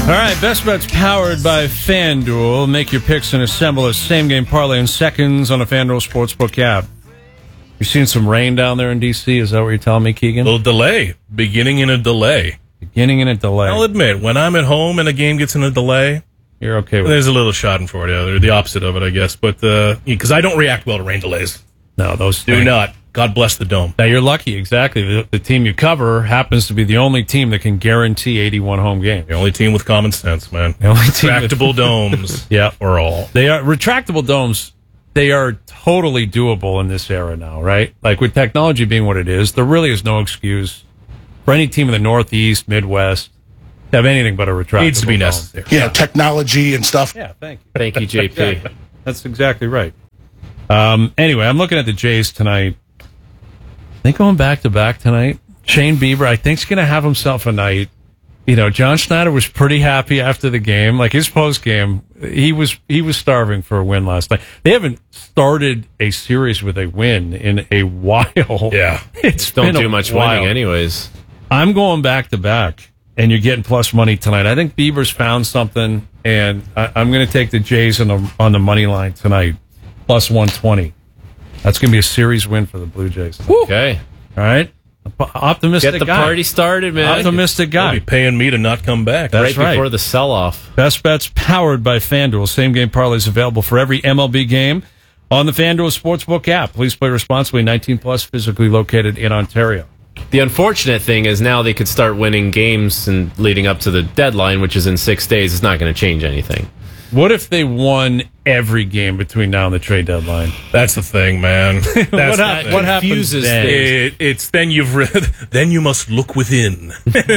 All right, Best Bets powered by FanDuel. Make your picks and assemble a same-game parlay in seconds on a FanDuel Sportsbook app. You seen some rain down there in D.C.? Is that what you're telling me, Keegan? A little delay. Beginning in a delay. I'll admit, when I'm at home and a game gets in a delay, you're okay with there's a little schadenfreude. They're the opposite of it, I guess. But because I don't react well to rain delays. No, those do not. God bless the Dome. Now, you're lucky, exactly. The team you cover happens to be the only team that can guarantee 81 home games. The only team with common sense, man. The only team Retractable domes. Yeah. For all. They are retractable domes. They are totally doable in this era now, right? Like, with technology being what it is, there really is no excuse for any team in the Northeast, Midwest to have anything but a retractable Needs to be dome. necessary. Yeah, technology and stuff. Yeah, thank you. Thank you, JP. That's exactly right. Anyway, I'm looking at the Jays tonight. They going back-to-back tonight. Shane Bieber, I think, is going to have himself a night. You know, John Schneider was pretty happy after the game. Like, his post-game, he was starving for a win last night. They haven't started a series with a win in a while. Yeah. It's Don't been do a much while. winning anyways. I'm going back-to-back, and you're getting plus money tonight. I think Bieber's found something, and I'm going to take the Jays on the money line tonight, plus 120. That's going to be a series win for the Blue Jays. Okay. All right? Optimistic Get the guy. party started, man. Optimistic They'll guy. be paying me to not come back. That's right right. before the sell-off. Best Bets powered by FanDuel. Same-game parlays available for every MLB game on the FanDuel Sportsbook app. Please play responsibly. 19+, physically located in Ontario. The unfortunate thing is now they could start winning games and leading up to the deadline, which is in 6 days. It's not going to change anything. What if they won every game between now and the trade deadline? That's the thing, man. That's What happens then? It's then then you must look within,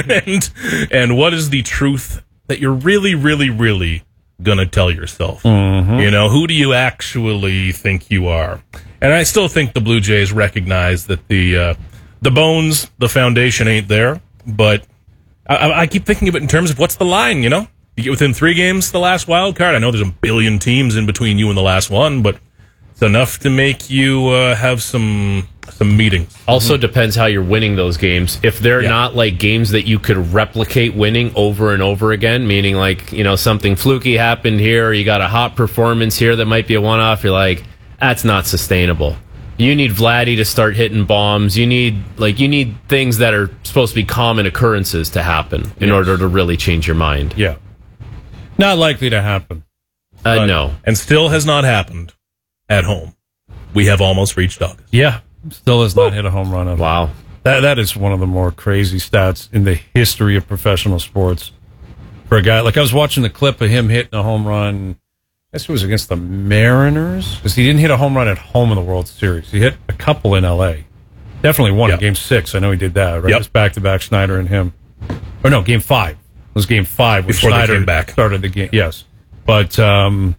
and what is the truth that you're really, really, really gonna tell yourself? Mm-hmm. You know, who do you actually think you are? And I still think the Blue Jays recognize that the bones, the foundation ain't there. But I keep thinking of it in terms of what's the line, you know? You get within 3 games the last wild card. I know there's a billion teams in between you and the last one, but it's enough to make you have some meetings. Also depends how you're winning those games. If they're not like games that you could replicate winning over and over again, meaning like, you know, something fluky happened here, or you got a hot performance here that might be a one-off, you're like, that's not sustainable. You need Vladdy to start hitting bombs. You need things that are supposed to be common occurrences to happen in order to really change your mind. Yeah. Not likely to happen. No. And still has not happened at home. We have almost reached August. Yeah. Still has not hit a home run. Wow. That is one of the more crazy stats in the history of professional sports. For a guy, like I was watching the clip of him hitting a home run, I guess it was against the Mariners, because he didn't hit a home run at home in the World Series. He hit a couple in L.A. Definitely one in Game 6. I know he did that, right? It was back-to-back, Schneider and him. Or no, Game 5. It was Game 5 when Before Schneider they came back. started the game. Yes. But, man,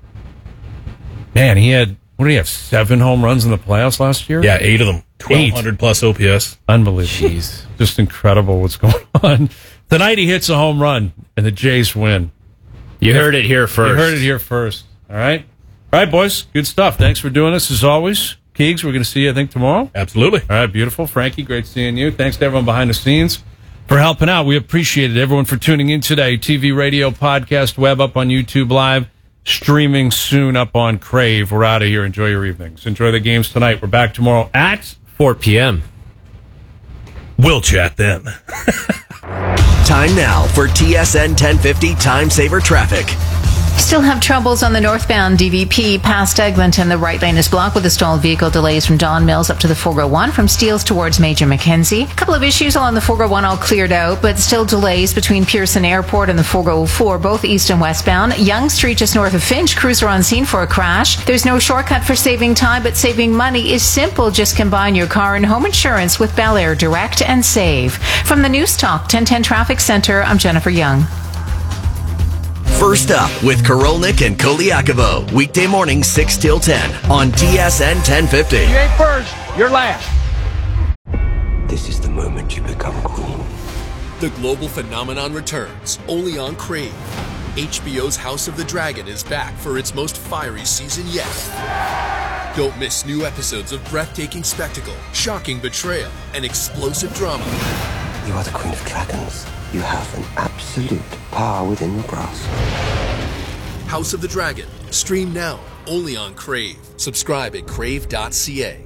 he had, what did he have, 7 home runs in the playoffs last year? Yeah, 8 of them. 1,200 plus OPS. Unbelievable. Jeez. Just incredible what's going on. Tonight he hits a home run, and the Jays win. You heard it here first. You heard it here first. All right? All right, boys. Good stuff. Thanks for doing this, as always. Keegs, we're going to see you, I think, tomorrow. Absolutely. All right, beautiful. Frankie, great seeing you. Thanks to everyone behind the scenes for helping out. We appreciate it. Everyone for tuning in today. TV, radio, podcast, web, up on YouTube Live, streaming soon up on Crave. We're out of here. Enjoy your evenings. Enjoy the games tonight. We're back tomorrow at 4 p.m. We'll chat then. Time now for TSN 1050 Time Saver Traffic. Still have troubles on the northbound DVP past Eglinton. The right lane is blocked with a stalled vehicle. Delays from Don Mills up to the 401 from Steeles towards Major Mackenzie. A couple of issues along the 401 all cleared out, but still delays between Pearson Airport and the 404, both east and westbound. Young Street just north of Finch. Crews are on scene for a crash. There's no shortcut for saving time, but saving money is simple. Just combine your car and home insurance with Bel Air Direct and Save. From the News Talk 1010 Traffic Center, I'm Jennifer Young. First up with Korolnik and Koliakovo. Weekday morning 6 till 10 on TSN 1050. You ain't first, you're last. This is the moment you become queen. The global phenomenon returns, only on Crave. HBO's House of the Dragon is back for its most fiery season yet. Don't miss new episodes of breathtaking spectacle, shocking betrayal, and explosive drama. You are the Queen of Dragons. You have an absolute power within your grasp. House of the Dragon. Stream now, only on Crave. Subscribe at crave.ca.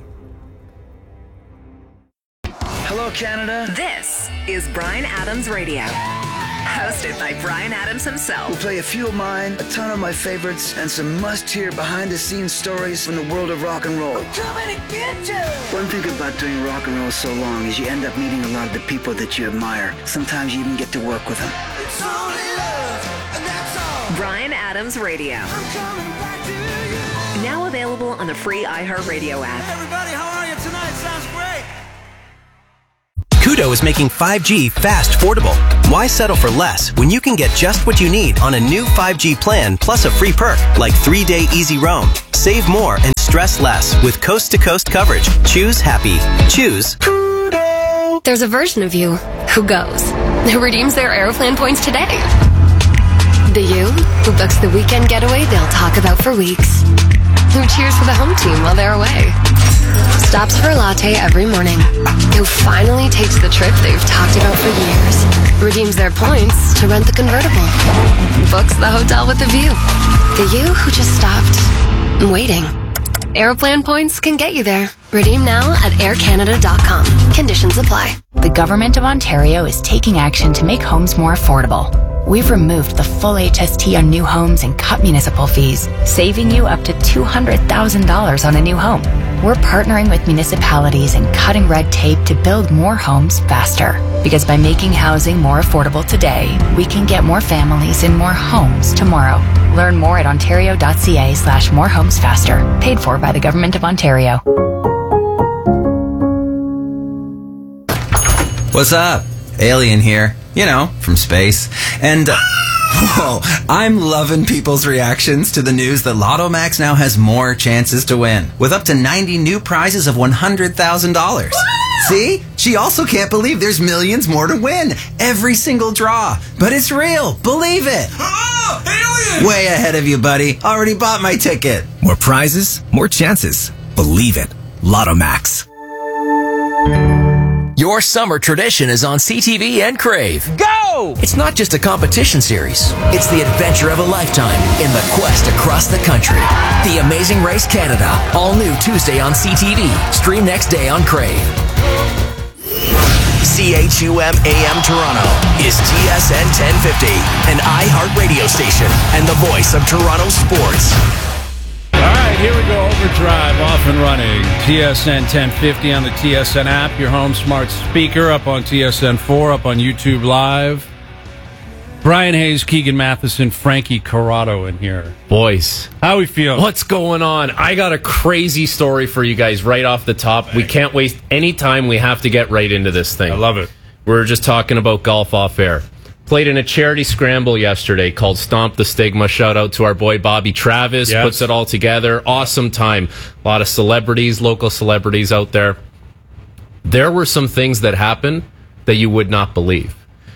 Hello, Canada. This is Bryan Adams Radio. Hosted by Bryan Adams himself. We'll play a few of mine, a ton of my favorites, and some must-hear behind-the-scenes stories from the world of rock and roll. I'm coming to get you! One thing about doing rock and roll so long is you end up meeting a lot of the people that you admire. Sometimes you even get to work with them. It's only love, and that's all. Bryan Adams Radio. I'm coming back to you. Now available on the free iHeartRadio app. Hey everybody, how are you tonight? Sounds great. Kudo is making 5G fast affordable. Why settle for less when you can get just what you need on a new 5G plan plus a free perk like 3-day easy roam. Save more and stress less with coast-to-coast coverage. Choose happy. Choose Kudo. There's a version of you who goes, who redeems their Aeroplan points today. The you who books the weekend getaway they'll talk about for weeks. Who cheers for the home team while they're away. Stops for a latte every morning. Who finally takes the trip they've talked about for years. Redeems their points to rent the convertible. Books the hotel with the view. The you who just stopped waiting. Aeroplan points can get you there. Redeem now at aircanada.com. Conditions apply. The Government of Ontario is taking action to make homes more affordable. We've removed the full HST on new homes and cut municipal fees, saving you up to $200,000 on a new home. We're partnering with municipalities and cutting red tape to build more homes faster. Because by making housing more affordable today, we can get more families in more homes tomorrow. Learn more at ontario.ca/morehomesfaster. Paid for by the Government of Ontario. What's up? Alien here. You know, from space. And, whoa, I'm loving people's reactions to the news that Lotto Max now has more chances to win, with up to 90 new prizes of $100,000. See? She also can't believe there's millions more to win. Every single draw. But it's real. Believe it. Oh, alien! Way ahead of you, buddy. Already bought my ticket. More prizes, more chances. Believe it. Lotto Max. Your summer tradition is on CTV and Crave. Go! It's not just a competition series. It's the adventure of a lifetime in the quest across the country. The Amazing Race Canada. All new Tuesday on CTV. Stream next day on Crave. CHUM AM Toronto is TSN 1050, an iHeart radio station and the voice of Toronto sports. All right, here we go. Overdrive off and running. TSN 1050 on the TSN app, your home smart speaker, up on TSN 4, up on YouTube Live. Brian Hayes, Keegan Matheson, Frankie Corrado in here. Boys, how we feel? What's going on? I got a crazy story for you guys right off the top. We can't waste any time. We have to get right into this thing. I love it. We were just talking about golf off air. Played in a charity scramble yesterday called Stomp the Stigma. Shout out to our boy Bobby Travis. Yes. Puts it all together. Awesome time. A lot of celebrities, local celebrities out there. There were some things that happened that you would not believe.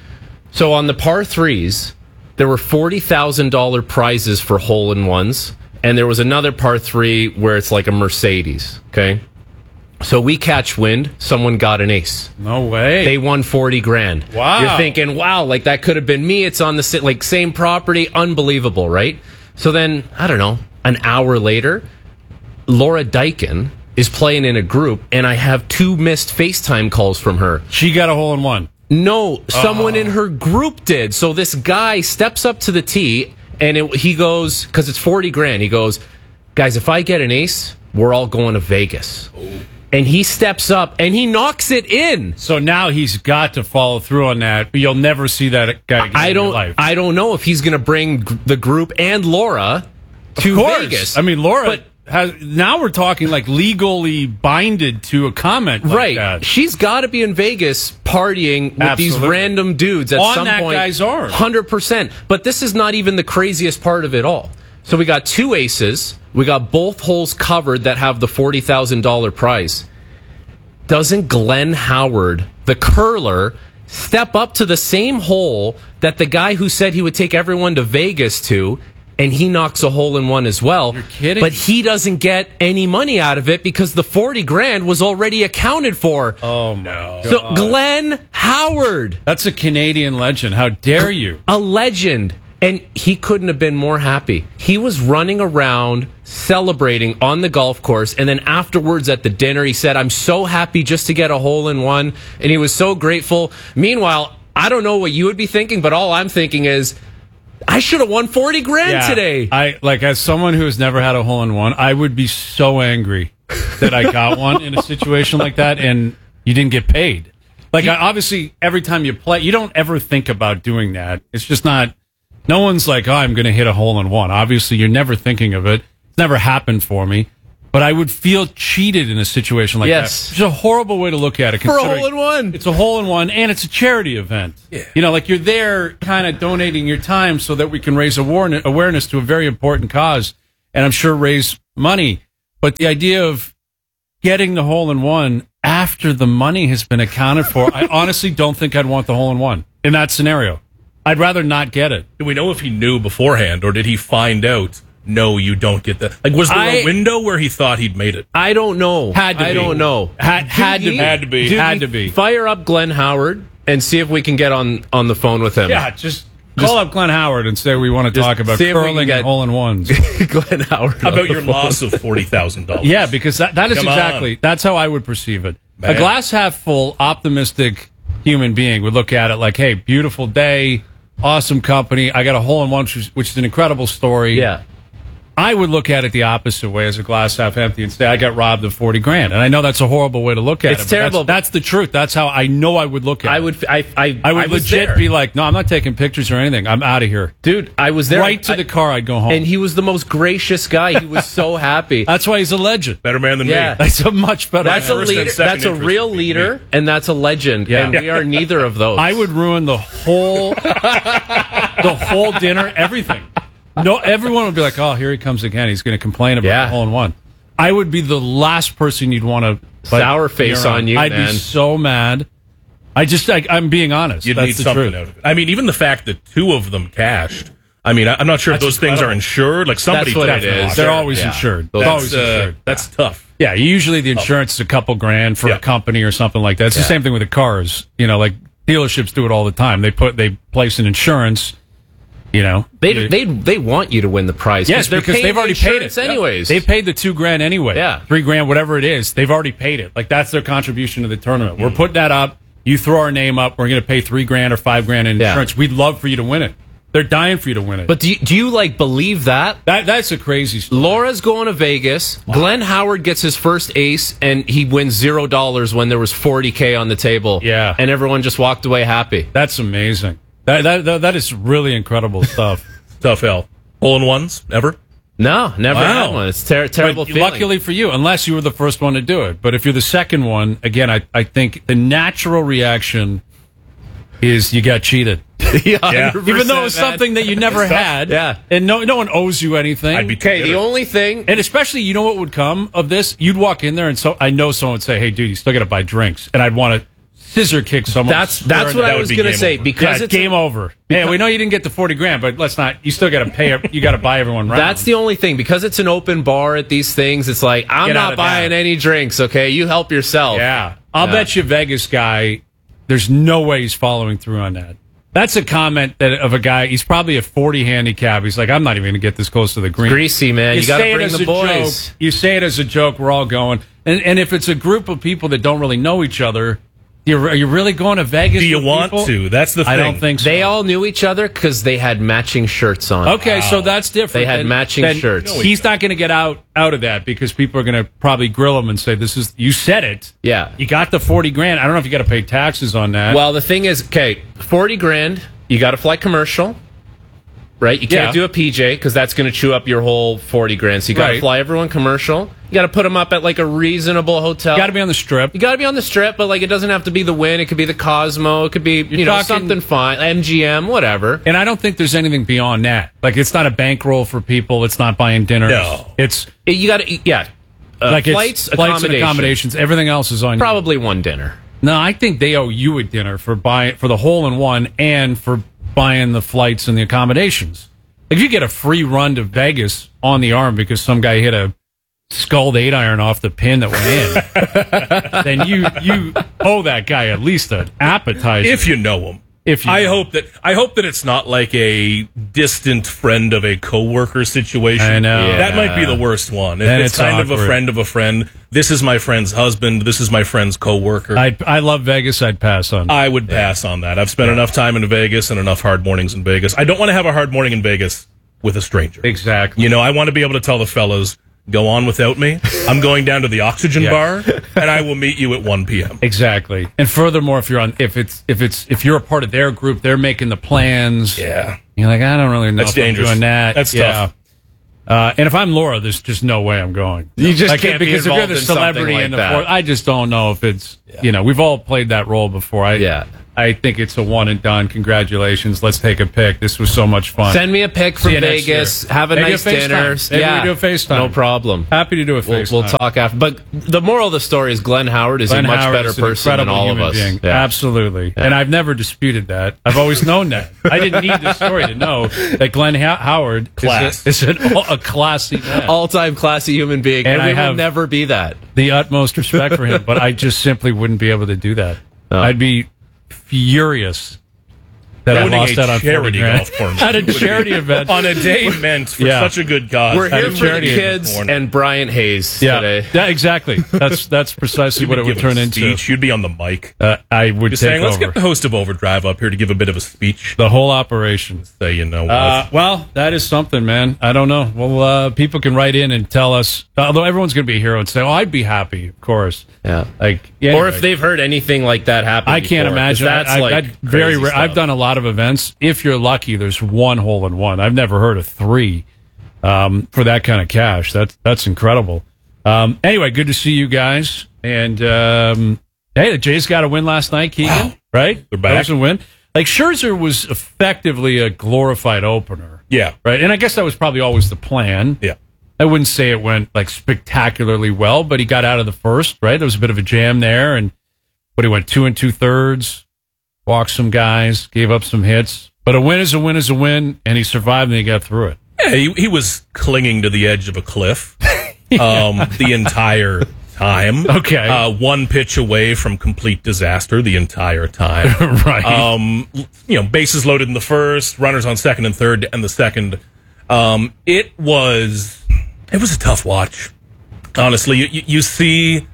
So on the par threes, there were $40,000 prizes for hole-in-ones. And there was another par three where it's like a Mercedes. Okay. So we catch wind. Someone got an ace. No way. They won 40 grand. Wow. You're thinking, wow, like that could have been me. It's on the same property. Unbelievable, right? So then, I don't know, an hour later, Laura Dykin is playing in a group, and I have 2 missed FaceTime calls from her. She got a hole in one. No, someone in her group did. So this guy steps up to the tee, and he goes, because it's 40 grand, he goes, guys, if I get an ace, we're all going to Vegas. And he steps up and he knocks it in. So now he's got to follow through on that. You'll never see that guy again in your life. I don't know if he's going to bring the group and Laura to Vegas. I mean, Laura now we're talking like legally binded to a comment like right. that. She's got to be in Vegas partying with these random dudes at on some that point. Guy's arm. 100%. But this is not even the craziest part of it all. So we got 2 aces. We got both holes covered that have the $40,000 prize. Doesn't Glenn Howard, the curler, step up to the same hole that the guy who said he would take everyone to Vegas to and he knocks a hole in one as well. You're kidding. But he doesn't get any money out of it because the 40 grand was already accounted for. Oh, no. So Glenn Howard. That's a Canadian legend. How dare you? A legend. And he couldn't have been more happy. He was running around celebrating on the golf course. And then afterwards at the dinner, he said, I'm so happy just to get a hole in one. And he was so grateful. Meanwhile, I don't know what you would be thinking, but all I'm thinking is, I should have won 40 grand today. As someone who has never had a hole in one, I would be so angry that I got one in a situation like that and you didn't get paid. Obviously, every time you play, you don't ever think about doing that. It's just not. No one's like, oh, I'm going to hit a hole in one. Obviously, you're never thinking of it. It's never happened for me. But I would feel cheated in a situation like that. It's a horrible way to look at it. For a hole in one. It's a hole in one, and it's a charity event. Yeah. You're there kind of donating your time so that we can raise awareness to a very important cause, and I'm sure raise money. But the idea of getting the hole in one after the money has been accounted for, I honestly don't think I'd want the hole in one in that scenario. I'd rather not get it. Do we know if he knew beforehand, or did he find out, no, you don't get that? Was there a window where he thought he'd made it? I don't know. Had to be. I don't know. Had to be. Fire up Glenn Howard and see if we can get on the phone with him. Yeah, just call up Glenn Howard and say we want to talk about curling and hole-in-ones. Glenn Howard. How about your loss of $40,000? Yeah, because that is exactly, that's how I would perceive it. Man. A glass half full, optimistic human being would look at it like, hey, beautiful day, awesome company. I got a hole-in-one, which is an incredible story. Yeah. I would look at it the opposite way, as a glass half empty, and say I got robbed of 40 grand. And I know that's a horrible way to look at it. It's terrible. That's the truth. That's how I know I would look at it. I would legit be like, no, I'm not taking pictures or anything. I'm out of here. Dude, I was there. Right to the car, I'd go home. And he was the most gracious guy. He was so happy. That's why he's a legend. Better man than me. That's a much better man. That's a leader. That's a real leader, and that's a legend. Yeah. And we are neither of those. I would ruin the whole dinner, everything. No, everyone would be like, oh, here he comes again. He's going to complain about the hole-in-one. I would be the last person you'd want to sour face on you, I'd man. be so mad. I'm being honest. You'd need something out of it. I mean, even the fact that two of them cashed. I mean, I'm not sure if those things are insured. Like somebody, that's what it is. They're always insured. They're always insured. That's tough. Yeah, usually the insurance is a couple grand for a company or something like that. It's the same thing with the cars. Like dealerships do it all the time. They place an insurance. They want you to win the prize. Yes, because they've already paid it anyways. They paid the $2 grand anyway. Yeah, $3 grand, whatever it is. They've already paid it. Like that's their contribution to the tournament. We're putting that up. You throw our name up. We're going to pay $3 grand or $5 grand in insurance. We'd love for you to win it. They're dying for you to win it. But do you believe that? That's a crazy story. Laura's going to Vegas. Wow. Glenn Howard gets his first ace, and he wins $0 when there was $40K on the table. Yeah, and everyone just walked away happy. That's amazing. That is really incredible stuff. Tough hell. Hole-in-ones? Ever? No, never had one. It's terrible feeling. Luckily for you, unless you were the first one to do it. But if you're the second one, again, I think the natural reaction is you got cheated. Yeah. Even though it was something that you never had. Yeah. And no one owes you anything. Okay, the only thing... And especially, you know what would come of this? You'd walk in there and I know someone would say, hey, dude, you still got to buy drinks. And I'd want to scissor kick someone. That's what I was going to say. Because it's game over. Yeah, we know you didn't get the 40 grand, but let's not. You still got to pay. You got to buy everyone round. That's the only thing. Because it's an open bar at these things, it's like, I'm not buying any drinks, okay? You help yourself. Yeah. I'll bet you Vegas guy, there's no way he's following through on that. That's a comment of a guy, he's probably a 40 handicap. He's like, I'm not even going to get this close to the green. Greasy, man. You got to bring the boys. Joke. You say it as a joke, we're all going. And if it's a group of people that don't really know each other, are you really going to Vegas? Do you want to? That's the thing. I don't think so. They all knew each other because they had matching shirts on. Okay, so that's different. They had matching shirts. He's not going to get out of that because people are going to probably grill him and say, you said it. Yeah. You got the 40 grand. I don't know if you got to pay taxes on that. Well, the thing is, 40 grand, you got to fly commercial. Right? You can't do a PJ because that's going to chew up your whole 40 grand. So you got to fly everyone commercial. You got to put them up at like a reasonable hotel. You got to be on the Strip. You got to be on the Strip, but like it doesn't have to be the Wynn. It could be the Cosmo. It could be something fine, MGM, whatever. And I don't think there's anything beyond that. Like it's not a bankroll for people. It's not buying dinner. No, you got to like flights and accommodations. Everything else is on probably one dinner. No, I think they owe you a dinner for the hole-in-one and for buying the flights and the accommodations. If you get a free run to Vegas on the arm because some guy hit a sculled 8-iron off the pin that went in, then you owe that guy at least an appetizer. If you know him. I hope that it's not like a distant friend of a coworker situation. I know. That might be the worst one. Then It's kind awkward. of a friend of a friend. This is my friend's husband. This is my friend's coworker. I love Vegas. I'd pass on. I would pass on that. I've spent enough time in Vegas and enough hard mornings in Vegas. I don't want to have a hard morning in Vegas with a stranger. Exactly. You know, I want to be able to tell the fellas, go on without me. I'm going down to the Oxygen bar, and I will meet you at 1 p.m. Exactly. And furthermore, if you're a part of their group, they're making the plans. Yeah. You're like, I don't really know That's if I'm dangerous. doing that. That's tough. And if I'm Laura, there's just no way I'm going. You just can't be because if you're involved the in something celebrity like in the that. fourth, I just don't know if it's we've all played that role before. I think it's a one and done. Congratulations. Let's take a pic. This was so much fun. Send me a pic from See you next Vegas. year. Have a Maybe nice FaceTime. dinner. Maybe we do a FaceTime. No problem. Happy to do a FaceTime. We'll talk after. But the moral of the story is Glenn Howard is a much Howard better is an person than incredible all of human us. being. Yeah. Absolutely. And I've never disputed that. I've always known that. I didn't need this story to know that Glenn Howard is a classy man. All-time classy human being. And And I we will have never be that. the utmost respect for him, but I just simply wouldn't be able to do that. I'd be furious that I Owning lost a out on charity 40 grand. golf tournament At a would be- charity event. on a day meant for such a good cause. We're At here a for the charity kids event. and Brian Hayes today. Yeah, exactly. That's precisely what it would turn into. Speech. You'd be on the mic. I would Just take saying, let's over get the host of Overdrive up here to give a bit of a speech. the whole operation. Say, you know, Well, that is something, man. I don't know. Well, people can write in and tell us. Although everyone's going to be a hero and say, "Oh, I'd be happy." Of course. Yeah. Or Or if they've heard anything like that happen I can't before, 'cause imagine. That's I've I've done a lot of events. If you're lucky, there's one hole in one. I've never heard of 3 for that kind of cash. That's incredible. Anyway, good to see you guys. And hey, the Jays got a win last night, Keegan. Wow. Right? They're back. That was a win. Like Scherzer was effectively a glorified opener. Yeah. Right. And I guess that was probably always the plan. Yeah. I wouldn't say it went like spectacularly well, but he got out of the first, right? There was a bit of a jam there, but he went 2 2/3, walked some guys, gave up some hits. But a win is a win is a win, and he survived and he got through it. Yeah, he was clinging to the edge of a cliff the entire time. Okay. 1 pitch away from complete disaster the entire time. Right. Bases loaded in the first, runners on second and third, and the second. It was a tough watch. Honestly, you see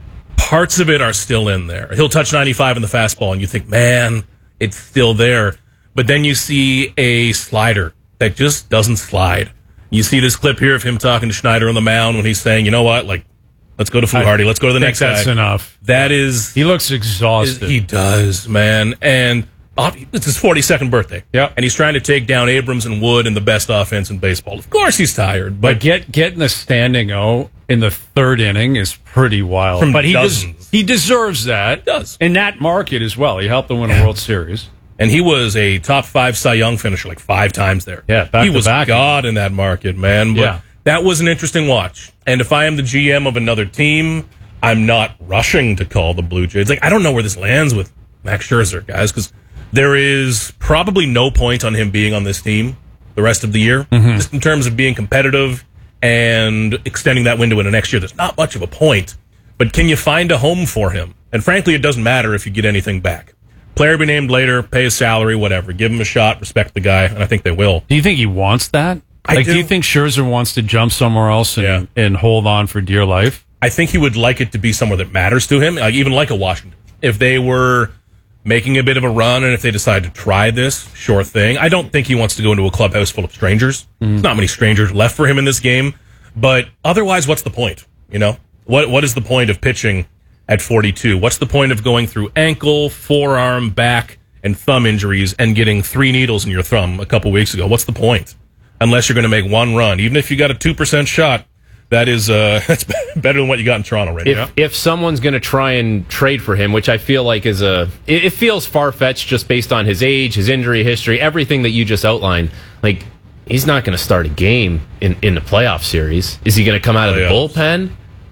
parts of it are still in there. He'll touch 95 in the fastball, and you think, man, it's still there. But then you see a slider that just doesn't slide. You see this clip here of him talking to Schneider on the mound when he's saying, you know what, like, let's go to Fluharty, let's go to the next guy. That's enough. That is... He looks exhausted. He does, man. And it's his 42nd birthday. Yeah. And he's trying to take down Abrams and Wood in the best offense in baseball. Of course he's tired. But getting the standing O in the third inning is pretty wild. From But he dozens. he deserves that. He does. In that market as well. He helped them win a World Series. And he was a top 5 Cy Young finisher like 5 times there. Yeah, back he to was back. God in that market, man. But Yeah. that was an interesting watch. And if I am the GM of another team, I'm not rushing to call the Blue Jays. Like, I don't know where this lands with Max Scherzer, guys, because there is probably no point on him being on this team the rest of the year. Just in terms of being competitive and extending that window into next year, there's not much of a point. But can you find a home for him? And frankly, it doesn't matter if you get anything back. Player be named later, pay his salary, whatever. Give him a shot, respect the guy, and I think they will. Do you think he wants that? I do you think Scherzer wants to jump somewhere else and hold on for dear life? I think he would like it to be somewhere that matters to him, even like a Washington. If they were making a bit of a run and if they decide to try this, sure thing. I don't think he wants to go into a clubhouse full of strangers. There's not many strangers left for him in this game. But otherwise, what's the point? You know, what is the point of pitching at 42? What's the point of going through ankle, forearm, back, and thumb injuries and getting 3 needles in your thumb a couple weeks ago? What's the point? Unless you're going to make one run. Even if you got a 2% shot, that is that's better than what you got in Toronto right now. If someone's going to try and trade for him, which I feel like is it feels far-fetched just based on his age, his injury history, everything that you just outlined. Like, he's not going to start a game in the playoff series. Is he going to come out of the bullpen?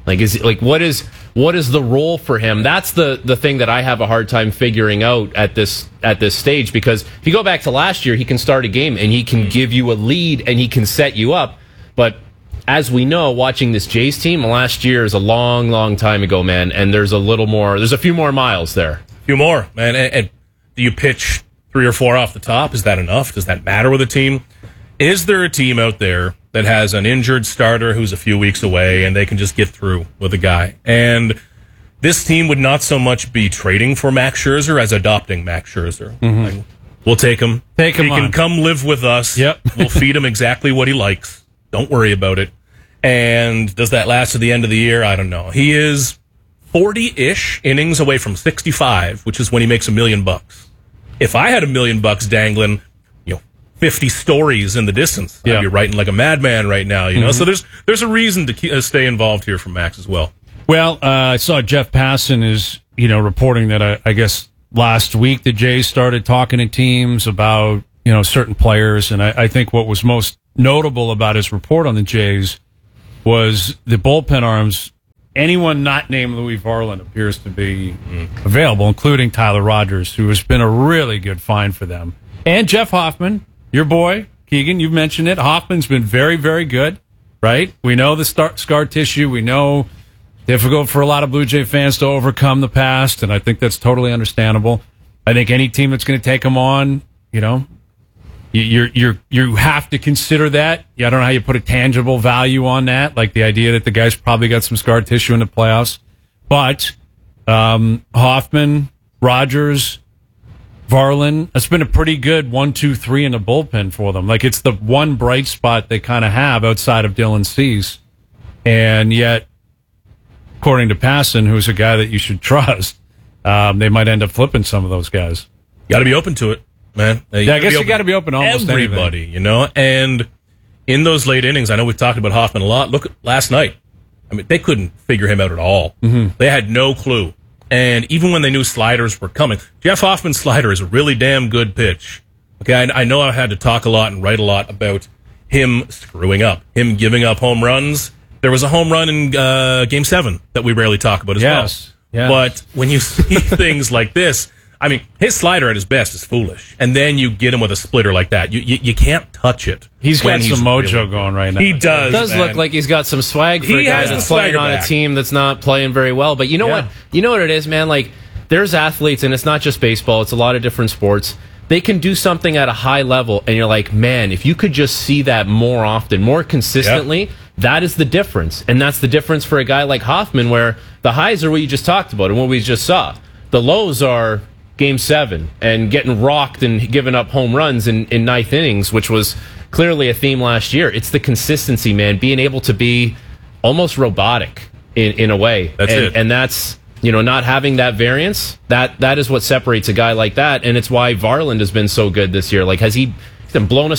Like, what is the role for him? That's the thing that I have a hard time figuring out at this stage, because if you go back to last year, he can start a game and he can give you a lead and he can set you up. But as we know, watching this Jays team, last year is a long, long time ago, man, and there's a few more miles there. A few more, man. And do you pitch 3 or 4 off the top? Is that enough? Does that matter with a team? Is there a team out there that has an injured starter who's a few weeks away and they can just get through with a guy? And this team would not so much be trading for Max Scherzer as adopting Max Scherzer. Mm-hmm. Like, we'll take him. He can come live with us. Yep. We'll feed him exactly what he likes. Don't worry about it. And does that last to the end of the year? I don't know. He is 40-ish innings away from 65, which is when he makes $1 million. If I had $1 million dangling, 50 stories in the distance, I'd be writing like a madman right now, you know? So there's a reason to stay involved here from Max as well. Well, I saw Jeff Passan is, reporting that I guess last week the Jays started talking to teams about, certain players. And I think what was most notable about his report on the Jays was the bullpen arms. Anyone not named Louis Varland appears to be available, including Tyler Rogers, who has been a really good find for them. And Jeff Hoffman, your boy, Keegan, you've mentioned it. Hoffman's been very, very good, right? We know the scar tissue. We know difficult for a lot of Blue Jay fans to overcome the past, and I think that's totally understandable. I think any team that's going to take him on, you have to consider that. I don't know how you put a tangible value on that, like the idea that the guy's probably got some scar tissue in the playoffs. But Hoffman, Rogers, Varland, it's been a pretty good 1, 2, 3 in the bullpen for them. Like, it's the one bright spot they kind of have outside of Dylan Cease. And yet, according to Passan, who's a guy that you should trust, they might end up flipping some of those guys. Got to be open to it, man. I guess you got to be open to almost everybody, anything. And in those late innings, I know we've talked about Hoffman a lot. Look at last night. I mean, they couldn't figure him out at all. Mm-hmm. They had no clue. And even when they knew sliders were coming, Jeff Hoffman's slider is a really damn good pitch. Okay, I know I've had to talk a lot and write a lot about him screwing up, him giving up home runs. There was a home run in Game 7 that we rarely talk about as well. Yes. But when you see things like this, I mean, his slider at his best is foolish. And then you get him with a splitter like that. You can't touch it. He's got some mojo going right now. He does. It does look like he's got some swag for a guy that's playing on a team that's not playing very well. But you know what? You know what it is, man? Like, there's athletes, and it's not just baseball. It's a lot of different sports. They can do something at a high level, and you're like, man, if you could just see that more often, more consistently, that is the difference. And that's the difference for a guy like Hoffman, where the highs are what you just talked about and what we just saw. The lows are Game 7 and getting rocked and giving up home runs in ninth innings, which was clearly a theme last year. It's the consistency, man, being able to be almost robotic in a way. That's it. And that's, not having that variance, that is what separates a guy like that. And it's why Varland has been so good this year. Like, he hasn't blown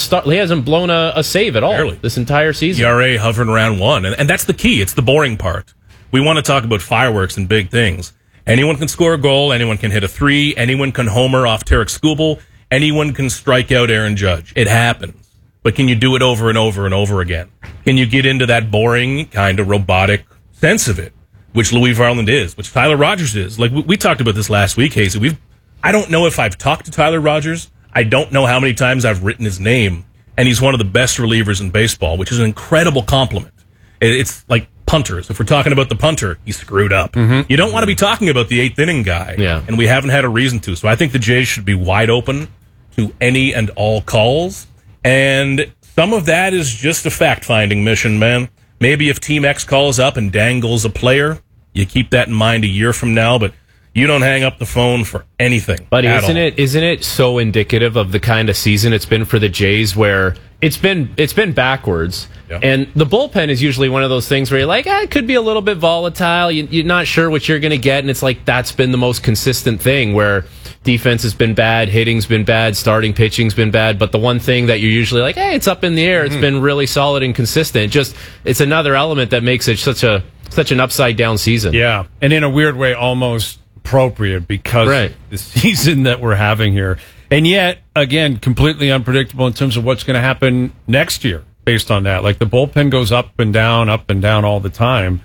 a save at all. Barely. This entire season. ERA hovering around 1. And that's the key. It's the boring part. We want to talk about fireworks and big things. Anyone can score a goal. Anyone can hit a 3. Anyone can homer off Tarek Skubal. Anyone can strike out Aaron Judge. It happens. But can you do it over and over and over again? Can you get into that boring, kind of robotic sense of it, which Louis Varland is, which Tyler Rogers is? Like, we talked about this last week, Casey. I don't know if I've talked to Tyler Rogers. I don't know how many times I've written his name. And he's one of the best relievers in baseball, which is an incredible compliment. It's like punters. If we're talking about the punter, he screwed up. Mm-hmm. You don't want to be talking about the 8th inning guy. Yeah. And we haven't had a reason to. So I think the Jays should be wide open to any and all calls. And some of that is just a fact-finding mission, man. Maybe if Team X calls up and dangles a player, you keep that in mind a year from now, but you don't hang up the phone for anything. But isn't it so indicative of the kind of season it's been for the Jays, where it's been backwards? Yeah. And the bullpen is usually one of those things where you're like, it could be a little bit volatile. You're not sure what you're going to get. And it's like, that's been the most consistent thing, where defense has been bad, hitting's been bad, starting pitching's been bad. But the one thing that you're usually like, it's up in the air. It's been really solid and consistent. It's another element that makes it such an upside down season. Yeah. And in a weird way, almost appropriate because of the season that we're having here. And yet, again, completely unpredictable in terms of what's going to happen next year based on that. Like, the bullpen goes up and down all the time.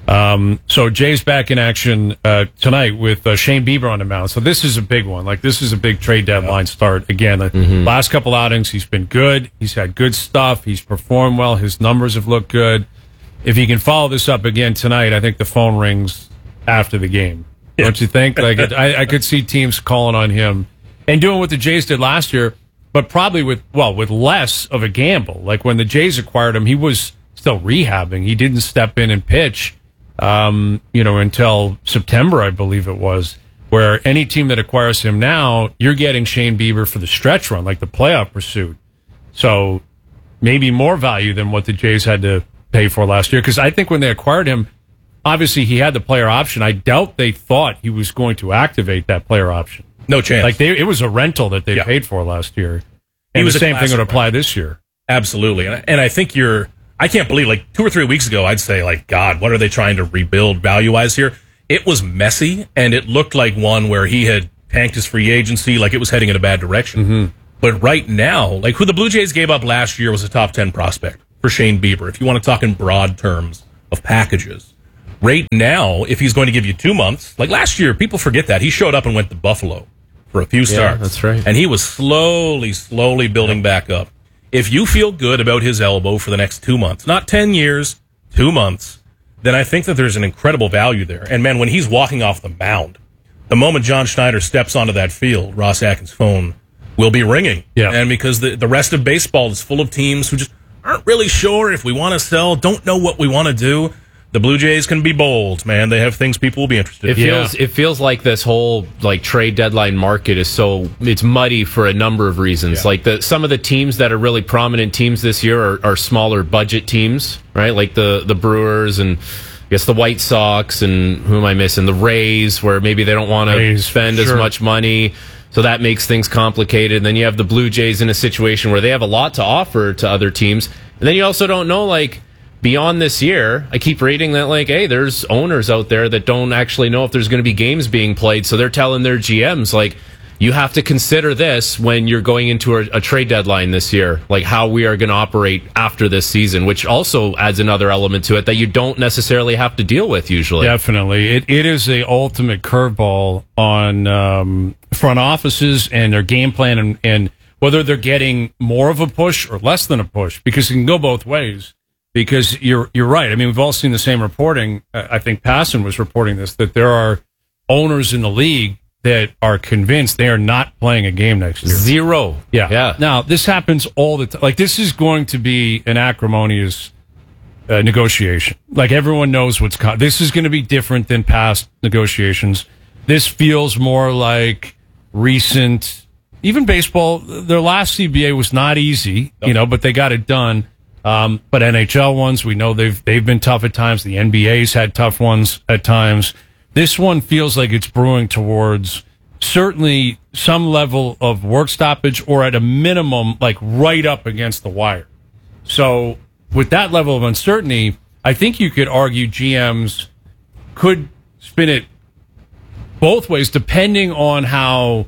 So Jay's back in action tonight with Shane Bieber on the mound. So this is a big one. Like, this is a big trade deadline start. Again, the last couple outings, he's been good. He's had good stuff. He's performed well. His numbers have looked good. If he can follow this up again tonight, I think the phone rings after the game. Yeah. Don't you think? Like, I could see teams calling on him and doing what the Jays did last year, but probably with less of a gamble. Like, when the Jays acquired him, he was still rehabbing. He didn't step in and pitch, until September, I believe it was, where any team that acquires him now, you're getting Shane Bieber for the stretch run, like the playoff pursuit. So maybe more value than what the Jays had to pay for last year. Because I think when they acquired him, obviously he had the player option. I doubt they thought he was going to activate that player option. No chance. Like, it was a rental that they paid for last year. And the same thing would apply this year. Absolutely. And I think I can't believe, like, 2 or 3 weeks ago, I'd say, like, God, what are they trying to rebuild value-wise here? It was messy, and it looked like one where he had tanked his free agency, like it was heading in a bad direction. But right now, like, who the Blue Jays gave up last year was a top 10 prospect for Shane Bieber, if you want to talk in broad terms of packages. Right now, if he's going to give you 2 months, like last year, people forget that. He showed up and went to Buffalo for a few starts. That's right. And he was slowly building back up. If you feel good about his elbow for the next 2 months, not 10 years, 2 months, then I think that there's an incredible value there. And, man, when he's walking off the mound, the moment John Schneider steps onto that field, Ross Atkins' phone will be ringing. Yeah. And because the rest of baseball is full of teams who just aren't really sure if we want to sell, don't know what we want to do. The Blue Jays can be bold, man. They have things people will be interested in. It feels like this whole trade deadline market is it's muddy for a number of reasons. Yeah. Like some of the teams that are really prominent teams this year are smaller budget teams, right? Like the Brewers and I guess the White Sox and who am I missing? The Rays, where maybe they don't want to spend as much money. So that makes things complicated. And then you have the Blue Jays in a situation where they have a lot to offer to other teams. And then you also don't know, beyond this year, I keep reading that, hey, there's owners out there that don't actually know if there's going to be games being played. So they're telling their GMs, you have to consider this when you're going into a trade deadline this year, how we are going to operate after this season, which also adds another element to it that you don't necessarily have to deal with usually. Definitely. It is the ultimate curveball on front offices and their game plan and whether they're getting more of a push or less than a push, because it can go both ways. Because you're right. I mean, we've all seen the same reporting. I think Passan was reporting this, that there are owners in the league that are convinced they are not playing a game next year. Zero. Yeah. Now, this happens all the time. This is going to be an acrimonious negotiation. Everyone knows what's coming. This is going to be different than past negotiations. This feels more like recent, even baseball. Their last CBA was not easy, but they got it done. But NHL ones, we know they've been tough at times. The NBA's had tough ones at times. This one feels like it's brewing towards certainly some level of work stoppage, or at a minimum, right up against the wire. So with that level of uncertainty, I think you could argue GMs could spin it both ways, depending on how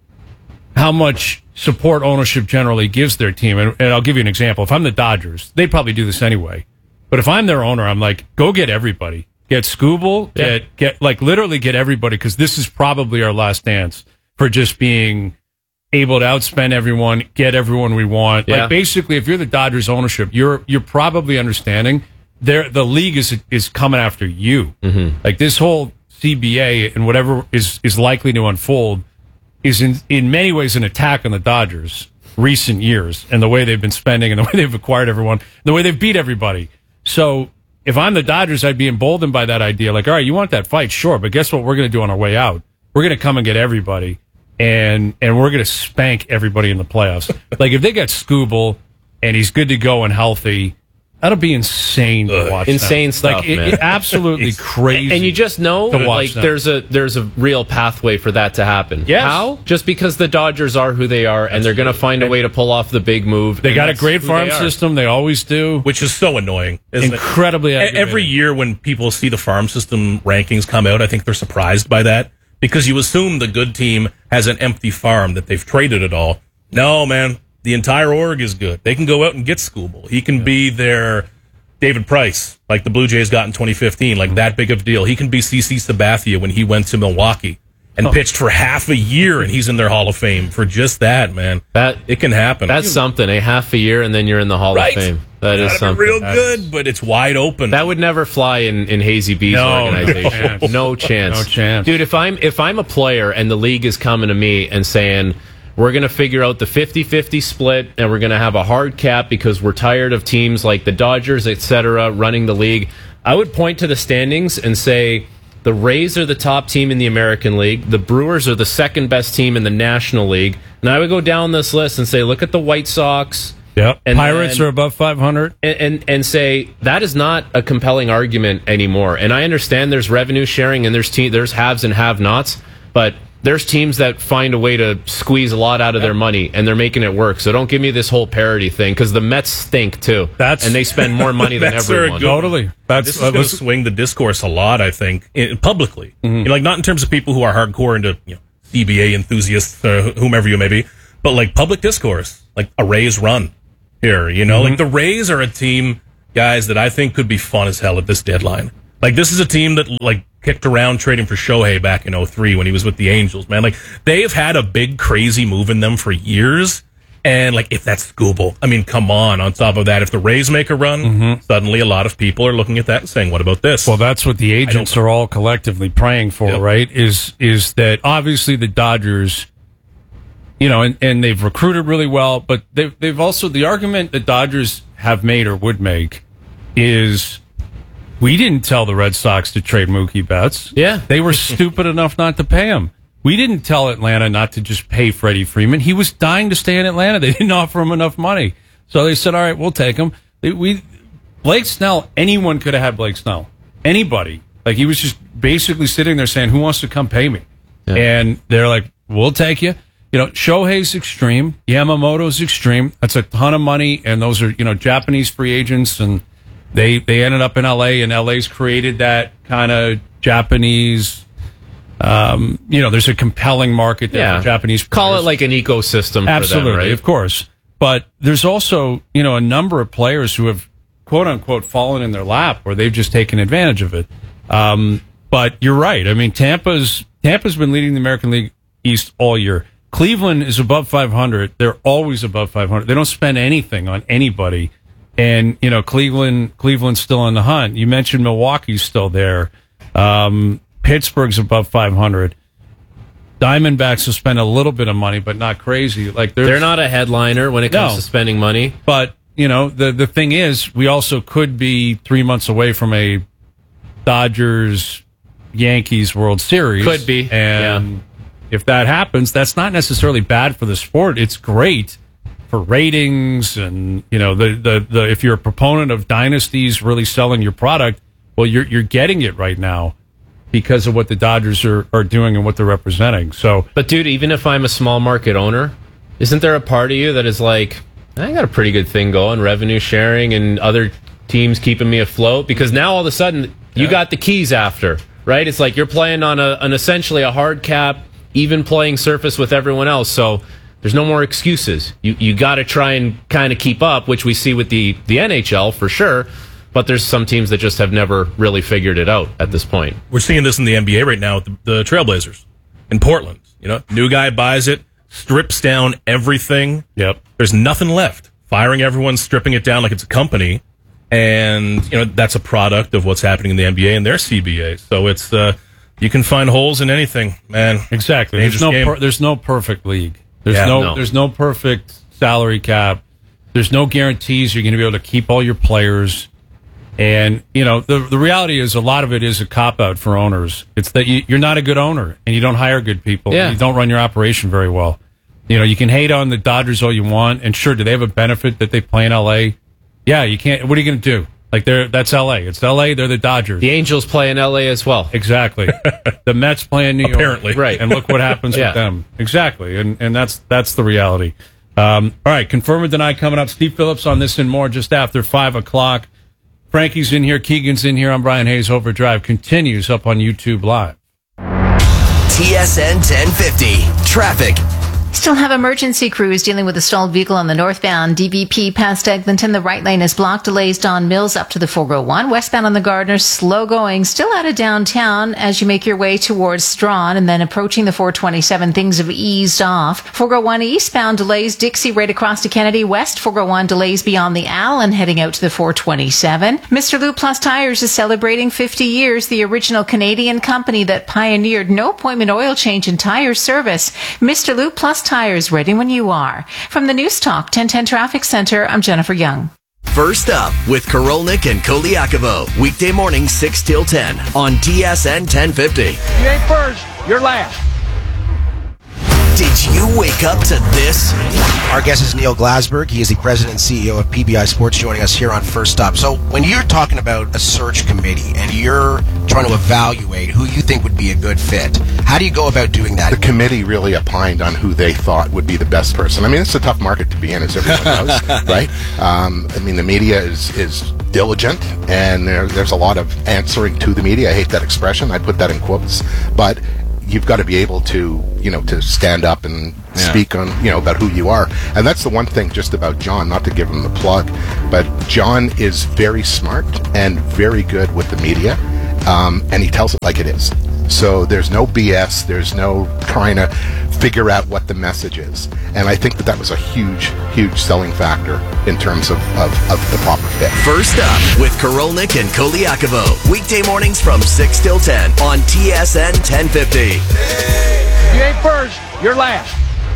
much support ownership generally gives their team. And I'll give you an example. If I'm the Dodgers, they'd probably do this anyway. But if I'm their owner, I'm go get everybody. Get Skubal, get literally get everybody, because this is probably our last dance for just being able to outspend everyone, get everyone we want. Yeah. Basically, if you're the Dodgers ownership, you're probably understanding the league is coming after you. Mm-hmm. This whole CBA and whatever is likely to unfold is in many ways an attack on the Dodgers recent years and the way they've been spending and the way they've acquired everyone, the way they've beat everybody. So if I'm the Dodgers, I'd be emboldened by that idea. All right, you want that fight? Sure. But guess what we're going to do on our way out? We're going to come and get everybody, and we're going to spank everybody in the playoffs. If they get Skubal and he's good to go and healthy, that'll be insane to watch. Insane stuff, man. It absolutely crazy. And you just know there's a real pathway for that to happen. Yes. How? Just because the Dodgers are who they are, and they're going to find a way to pull off the big move. They got a great farm system. They always do. Which is so annoying. Incredibly aggravating. Every year when people see the farm system rankings come out, I think they're surprised by that, because you assume the good team has an empty farm that they've traded it all. No, man. The entire org is good. They can go out and get Skubal. He can be their David Price, like the Blue Jays got in 2015, like that big of a deal. He can be CC Sabathia when he went to Milwaukee and pitched for half a year, and he's in their Hall of Fame for just that, man. It can happen. That's something. A half a year, and then you're in the Hall of Fame. That is something. Real good, but it's wide open. That would never fly in Hazy B's organization. No chance. No chance. Dude, if I'm a player and the league is coming to me and saying, we're going to figure out the 50-50 split, and we're going to have a hard cap because we're tired of teams like the Dodgers, etc., running the league, I would point to the standings and say the Rays are the top team in the American League, the Brewers are the second best team in the National League, and I would go down this list and say, look at the White Sox. Yep. And Pirates are above 500. And say that is not a compelling argument anymore. And I understand there's revenue sharing and there's haves and have-nots, but there's teams that find a way to squeeze a lot out of their money, and they're making it work. So don't give me this whole parity thing, because the Mets stink, too. And they spend more money than everyone. Totally. This is going to swing the discourse a lot, I think, publicly. You know, like, not in terms of people who are hardcore into CBA enthusiasts, whomever you may be, but like public discourse, like a Rays run here. Like the Rays are a team, guys, that I think could be fun as hell at this deadline. Like, this is a team that, like, kicked around trading for Shohei back in 2003 when he was with the Angels, man. Like, they've had a big, crazy move in them for years. And, like, if that's Skubal, I mean, come on. On top of that, if the Rays make a run, suddenly a lot of people are looking at that and saying, what about this? Well, that's what the agents are all collectively praying for, right? Is that obviously the Dodgers, and they've recruited really well, but they've also, the argument the Dodgers have made or would make is, we didn't tell the Red Sox to trade Mookie Betts. Yeah. They were stupid enough not to pay him. We didn't tell Atlanta not to just pay Freddie Freeman. He was dying to stay in Atlanta. They didn't offer him enough money. So they said, all right, we'll take him. Blake Snell, anyone could have had Blake Snell. Anybody. Like, he was just basically sitting there saying, who wants to come pay me? Yeah. And they're like, we'll take you. Shohei's extreme. Yamamoto's extreme. That's a ton of money. And those are, Japanese free agents, and They ended up in L.A., and L.A.'s created that kind of Japanese, there's a compelling market there for Japanese players. Call it like an ecosystem Absolutely, for them, right? Of course. But there's also, a number of players who have, quote-unquote, fallen in their lap, or they've just taken advantage of it. But you're right. I mean, Tampa's been leading the American League East all year. Cleveland is above 500. They're always above 500. They don't spend anything on anybody. And, Cleveland's still in the hunt. You mentioned Milwaukee's still there. Pittsburgh's above 500. Diamondbacks will spend a little bit of money, but not crazy. Like, they're not a headliner when it comes to spending money. But, the thing is, we also could be 3 months away from a Dodgers-Yankees World Series. Could be. And if that happens, that's not necessarily bad for the sport. It's great for ratings, and the if you're a proponent of dynasties really selling your product, well, you're getting it right now because of what the Dodgers are doing and what they're representing. So, but dude, even if I'm a small market owner, isn't there a part of you that is like, I got a pretty good thing going, revenue sharing and other teams keeping me afloat? Because now all of a sudden you got the keys after, right? It's like you're playing on an essentially a hard cap, even playing surface with everyone else. So there's no more excuses. You got to try and kind of keep up, which we see with the NHL for sure. But there's some teams that just have never really figured it out at this point. We're seeing this in the NBA right now with the Trailblazers in Portland. New guy buys it, strips down everything. Yep. There's nothing left. Firing everyone, stripping it down like it's a company. And, that's a product of what's happening in the NBA and their CBA. So it's, you can find holes in anything, man. Exactly. There's no perfect league. There's no perfect salary cap. There's no guarantees you're going to be able to keep all your players. And, the reality is a lot of it is a cop-out for owners. It's that you're not a good owner, and you don't hire good people. Yeah. And you don't run your operation very well. You can hate on the Dodgers all you want, and sure, do they have a benefit that they play in L.A.? Yeah, you can't. What are you going to do? Like, that's L.A. It's L.A., they're the Dodgers. The Angels play in L.A. as well. Exactly. The Mets play in New York. Apparently. Right. And look what happens with them. Exactly. And that's the reality. All right, Confirm or Deny coming up. Steve Phillips on this and more just after 5 o'clock. Frankie's in here. Keegan's in here. I'm Brian Hayes. Overdrive continues up on YouTube Live. TSN 1050. Traffic. Still have emergency crews dealing with a stalled vehicle on the northbound DVP past Eglinton. The right lane is blocked. Delays Don Mills up to the 401. Westbound on the Gardner, slow going. Still out of downtown as you make your way towards Strawn. And then approaching the 427, things have eased off. 401 eastbound delays Dixie right across to Kennedy West. 401 delays beyond the Allen heading out to the 427. Mr. Lube Plus Tires is celebrating 50 years. The original Canadian company that pioneered no appointment oil change and tire service. Mr. Lube Plus Tires, ready when you are. From the News Talk 1010 Traffic Center, I'm Jennifer Young. First Up with Karolnik and Koliakovo. Weekday morning 6 till 10 on TSN 1050. You ain't first, you're last. Did you wake up to this? Our guest is Neil Glasberg. He is the president and CEO of PBI Sports, joining us here on First Up. So when you're talking about a search committee and you're trying to evaluate who you think would be a good fit, how do you go about doing that? The committee really opined on who they thought would be the best person. I mean, it's a tough market to be in, as everyone knows, right? I mean, the media is diligent, and there's a lot of answering to the media. I hate that expression. I put that in quotes. But you've got to be able to, to stand up and speak on, about who you are. And that's the one thing just about John, not to give him the plug, but John is very smart and very good with the media, and he tells it like it is. So there's no BS, there's no trying to figure out what the message is. And I think that was a huge, huge selling factor in terms of the proper fit. First Up with Karolnik and Koliakovo. Weekday mornings from 6 till 10 on TSN 1050. You ain't first, you're last.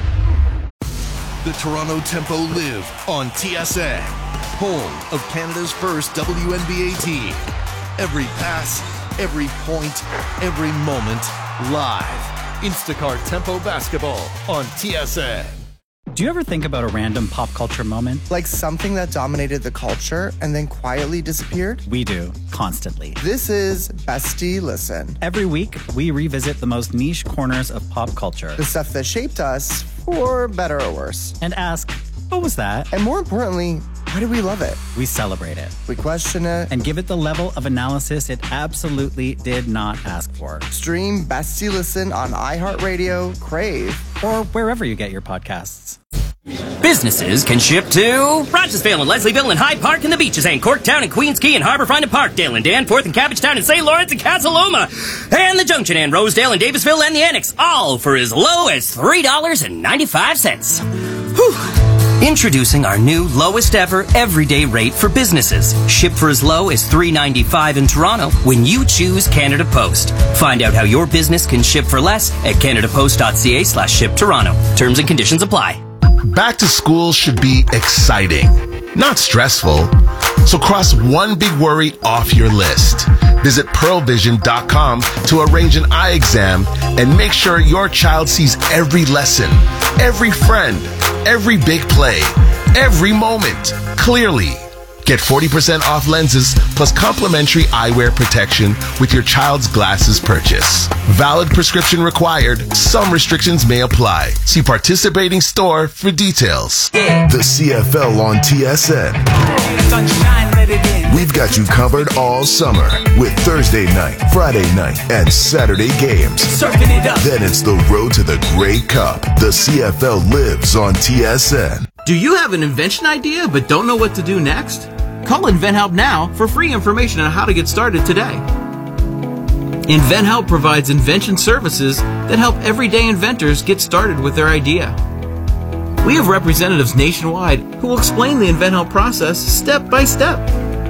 The Toronto Tempo live on TSN, home of Canada's first WNBA team. Every pass, every point, every moment, live. Instacart Tempo Basketball on TSN. Do you ever think about a random pop culture moment? Like something that dominated the culture and then quietly disappeared? We do, constantly. This is Bestie Listen. Every week, we revisit the most niche corners of pop culture. The stuff that shaped us, for better or worse. And ask, what was that? And more importantly, why do we love it? We celebrate it. We question it. And give it the level of analysis it absolutely did not ask for. Stream Bestie Listen on iHeartRadio, Crave, or wherever you get your podcasts. Businesses can ship to Rochesville and Leslieville and Hyde Park and the Beaches and Corktown and Queens Quay and Harbourfront and Parkdale and Danforth and Cabbagetown and St. Lawrence and Casa Loma and the Junction and Rosedale and Davisville and the Annex, all for as low as $3.95. Whew. Introducing our new lowest ever everyday rate for businesses. Ship for as low as $3.95 in Toronto when you choose Canada Post. Find out how your business can ship for less at canadapost.ca/shiptoronto. Terms and conditions apply. Back to school should be exciting, not stressful. So cross one big worry off your list. Visit pearlvision.com to arrange an eye exam and make sure your child sees every lesson, every friend, every big play, every moment clearly. Get 40% off lenses plus complimentary eyewear protection with your child's glasses purchase. Valid prescription required. Some restrictions may apply. See participating store for details. The CFL on TSN. We've got you covered all summer with Thursday night, Friday night, and Saturday games. Then it's the road to the Grey Cup. The CFL lives on TSN. Do you have an invention idea but don't know what to do next? Call InventHelp now for free information on how to get started today. InventHelp provides invention services that help everyday inventors get started with their idea. We have representatives nationwide who will explain the InventHelp process step by step.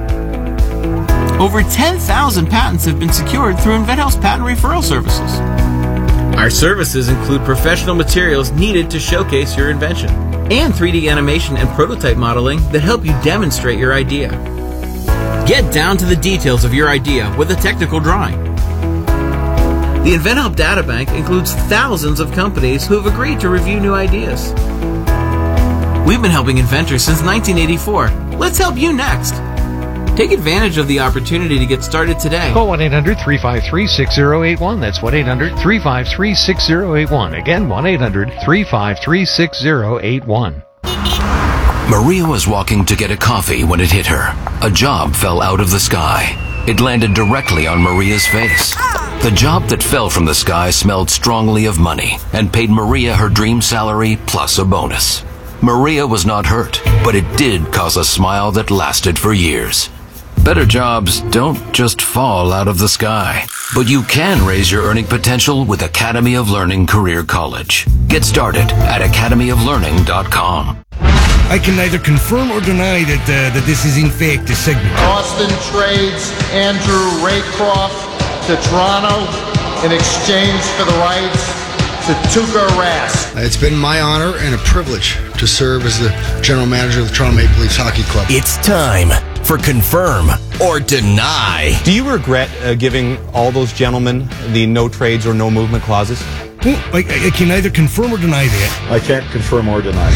Over 10,000 patents have been secured through InventHelp's patent referral services. Our services include professional materials needed to showcase your invention, and 3D animation and prototype modeling that help you demonstrate your idea. Get down to the details of your idea with a technical drawing. The InventHelp Databank includes thousands of companies who have agreed to review new ideas. We've been helping inventors since 1984. Let's help you next. Take advantage of the opportunity to get started today. Call 1-800-353-6081. That's 1-800-353-6081. Again, 1-800-353-6081. Maria was walking to get a coffee when it hit her. A job fell out of the sky. It landed directly on Maria's face. The job that fell from the sky smelled strongly of money and paid Maria her dream salary plus a bonus. Maria was not hurt, but it did cause a smile that lasted for years. Better jobs don't just fall out of the sky, but you can raise your earning potential with Academy of Learning Career College. Get started at academyoflearning.com. I can neither confirm or deny that this is in fact a segment. Boston trades Andrew Raycroft to Toronto in exchange for the rights to Tuukka Rask. It's been my honor and a privilege to serve as the general manager of the Toronto Maple Leafs Hockey Club. It's time for Confirm or Deny. Do you regret giving all those gentlemen the no trades or no movement clauses? I can neither confirm or deny that. I can't confirm or deny.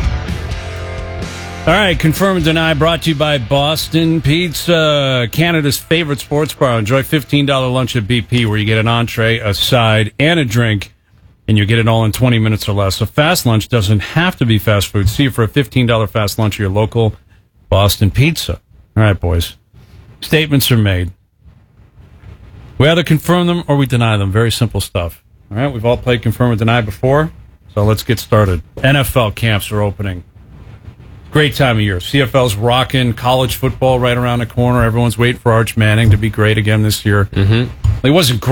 All right, Confirm and Deny brought to you by Boston Pizza, Canada's favorite sports bar. Enjoy $15 lunch at BP where you get an entree, a side, and a drink, and you get it all in 20 minutes or less. A fast lunch doesn't have to be fast food. See you for a $15 fast lunch at your local Boston Pizza. All right, boys. Statements are made. We either confirm them or we deny them. Very simple stuff. All right, we've all played Confirm or Deny before, so let's get started. NFL camps are opening. Great time of year. CFL's rocking. College football right around the corner. Everyone's waiting for Arch Manning to be great again this year. He wasn't great.